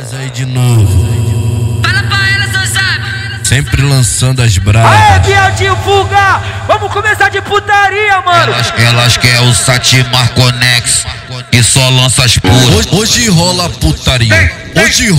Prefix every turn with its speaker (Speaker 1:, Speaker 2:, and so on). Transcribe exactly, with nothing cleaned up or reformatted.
Speaker 1: Mas aí de novo.
Speaker 2: Fala pra ela, seu sabe.
Speaker 1: Sempre lançando as bravas.
Speaker 3: Aê, viadinho, fuga! Vamos começar de putaria, mano!
Speaker 4: Elas, elas querem o Satimar Conex e só lança as puras.
Speaker 1: Hoje, hoje rola putaria. Hoje rola.